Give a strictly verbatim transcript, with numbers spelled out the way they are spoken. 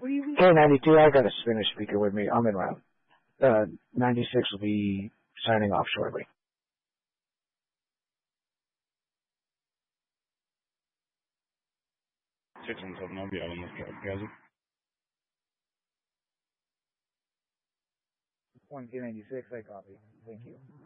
K ninety-two, I got a Spanish speaker with me. I'm en route. Uh, ninety-six will be signing off shortly. six one seven, I'll be out on this guys. one K ninety-six, I copy. Thank you.